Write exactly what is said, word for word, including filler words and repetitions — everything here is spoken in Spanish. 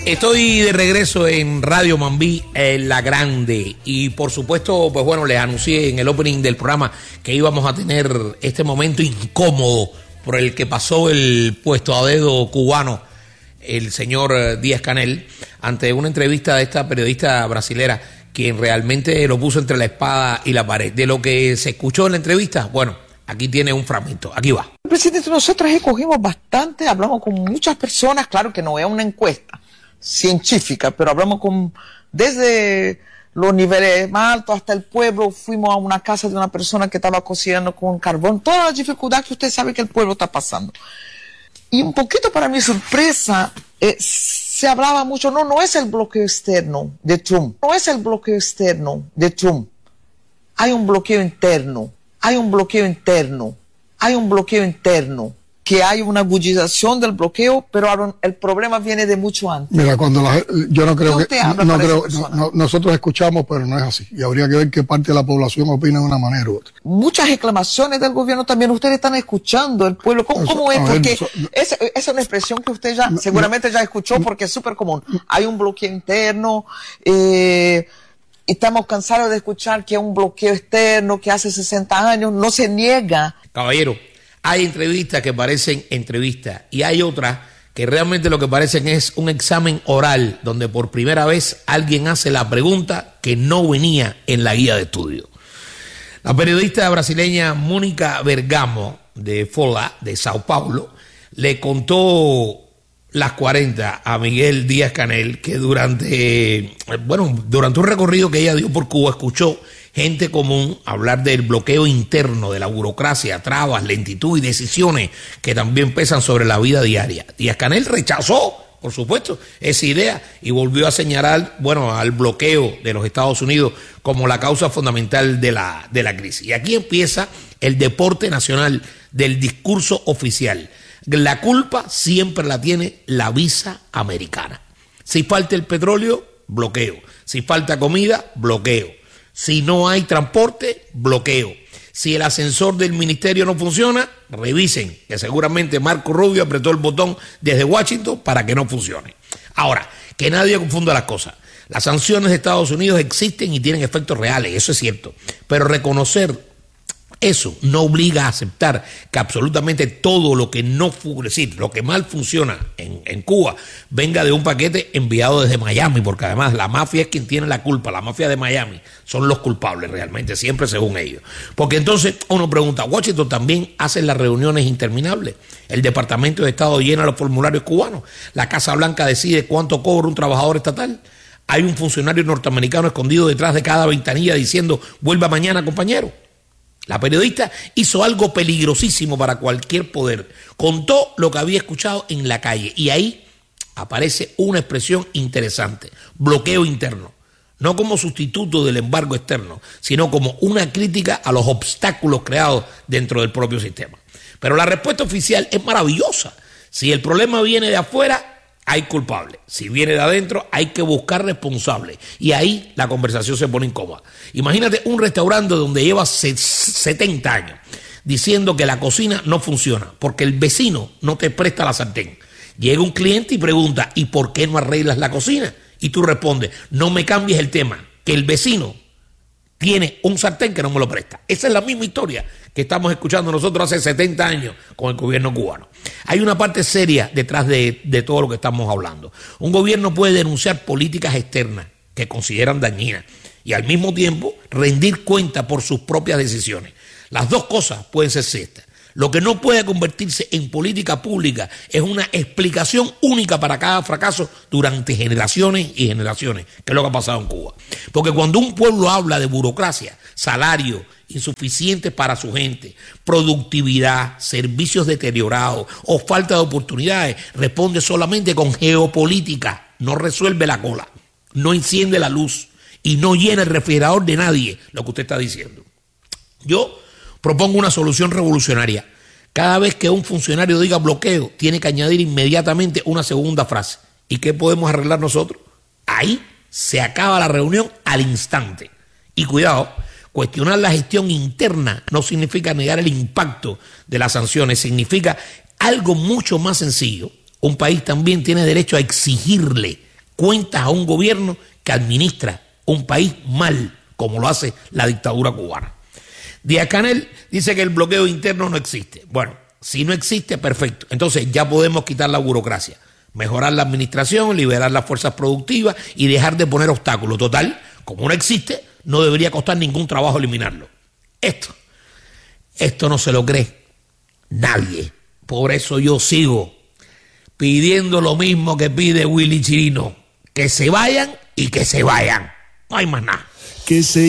Estoy de regreso en Radio Mambí, en La Grande, y por supuesto, pues bueno, les anuncié en el opening del programa que íbamos a tener este momento incómodo por el que pasó el puesto a dedo cubano, el señor Díaz-Canel, ante una entrevista de esta periodista brasilera, quien realmente lo puso entre la espada y la pared. De lo que se escuchó en la entrevista, bueno, aquí tiene un fragmento, aquí va. Presidente, nosotros recogimos bastante, hablamos con muchas personas, claro que no es una encuesta científica, pero hablamos con desde los niveles más altos hasta el pueblo. Fuimos a una casa de una persona que estaba cocinando con carbón, toda la dificultad que usted sabe que el pueblo está pasando. Y un poquito para mi sorpresa, eh, se hablaba mucho, no, no es el bloqueo externo de Trump, no es el bloqueo externo de Trump, hay un bloqueo interno, hay un bloqueo interno, hay un bloqueo interno. Que hay una agudización del bloqueo, pero el problema viene de mucho antes. Mira, cuando la, yo no creo que no, no creo, no, no, nosotros escuchamos, pero no es así. Y habría que ver qué parte de la población opina de una manera u otra. Muchas reclamaciones del gobierno también. Ustedes están escuchando el pueblo. ¿Cómo, cómo es? Porque eso, esa es una expresión que usted ya no, seguramente no, ya escuchó porque es súper común. Hay un bloqueo interno. Eh, estamos cansados de escuchar que hay un bloqueo externo que hace sesenta años no se niega. Caballero, hay entrevistas que parecen entrevistas y hay otras que realmente lo que parecen es un examen oral donde por primera vez alguien hace la pregunta que no venía en la guía de estudio. La periodista brasileña Mónica Bergamo de Folha, de Sao Paulo, le contó las cuarenta a Miguel Díaz-Canel que durante, bueno, durante un recorrido que ella dio por Cuba escuchó gente común hablar del bloqueo interno, de la burocracia, trabas, lentitud y decisiones que también pesan sobre la vida diaria. Díaz-Canel rechazó, por supuesto, esa idea y volvió a señalar, bueno, al bloqueo de los Estados Unidos como la causa fundamental de la, de la crisis. Y aquí empieza el deporte nacional del discurso oficial. La culpa siempre la tiene la visa americana. Si falta el petróleo, bloqueo. Si falta comida, bloqueo. Si no hay transporte, bloqueo. Si el ascensor del ministerio no funciona, revisen, que seguramente Marco Rubio apretó el botón desde Washington para que no funcione. Ahora, que nadie confunda las cosas. Las sanciones de Estados Unidos existen y tienen efectos reales, eso es cierto. Pero reconocer eso no obliga a aceptar que absolutamente todo lo que no, es decir, lo que mal funciona en, en Cuba venga de un paquete enviado desde Miami, porque además la mafia es quien tiene la culpa, la mafia de Miami son los culpables realmente, siempre según ellos. Porque entonces uno pregunta, Washington también hace las reuniones interminables, el Departamento de Estado llena los formularios cubanos, la Casa Blanca decide cuánto cobra un trabajador estatal, hay un funcionario norteamericano escondido detrás de cada ventanilla diciendo, vuelva mañana compañero. La periodista hizo algo peligrosísimo para cualquier poder. Contó lo que había escuchado en la calle y ahí aparece una expresión interesante, bloqueo interno. No como sustituto del embargo externo, sino como una crítica a los obstáculos creados dentro del propio sistema. Pero la respuesta oficial es maravillosa. Si el problema viene de afuera, hay culpable. Si viene de adentro, hay que buscar responsables. Y ahí la conversación se pone incómoda. Imagínate un restaurante donde llevas setenta años diciendo que la cocina no funciona porque el vecino no te presta la sartén. Llega un cliente y pregunta, ¿y por qué no arreglas la cocina? Y tú respondes, no me cambies el tema, que el vecino tiene un sartén que no me lo presta. Esa es la misma historia que estamos escuchando nosotros hace setenta años con el gobierno cubano. Hay una parte seria detrás de, de todo lo que estamos hablando. Un gobierno puede denunciar políticas externas que consideran dañinas y al mismo tiempo rendir cuenta por sus propias decisiones. Las dos cosas pueden ser ciertas. Lo que no puede convertirse en política pública es una explicación única para cada fracaso durante generaciones y generaciones, que es lo que ha pasado en Cuba. Porque cuando un pueblo habla de burocracia, salario insuficientes para su gente, productividad, servicios deteriorados o falta de oportunidades, responde solamente con geopolítica, no resuelve la cola, no enciende la luz y no llena el refrigerador de nadie, lo que usted está diciendo. Yo propongo una solución revolucionaria. Cada vez que un funcionario diga bloqueo, tiene que añadir inmediatamente una segunda frase. ¿Y qué podemos arreglar nosotros? Ahí se acaba la reunión al instante. Y cuidado, cuestionar la gestión interna no significa negar el impacto de las sanciones, significa algo mucho más sencillo. Un país también tiene derecho a exigirle cuentas a un gobierno que administra un país mal, como lo hace la dictadura cubana. Díaz-Canel dice que el bloqueo interno no existe. Bueno, si no existe, perfecto. Entonces ya podemos quitar la burocracia, mejorar la administración, liberar las fuerzas productivas y dejar de poner obstáculos. Total, como no existe, no debería costar ningún trabajo eliminarlo. Esto, esto no se lo cree nadie. Por eso yo sigo pidiendo lo mismo que pide Willy Chirino, que se vayan y que se vayan. No hay más nada. Que se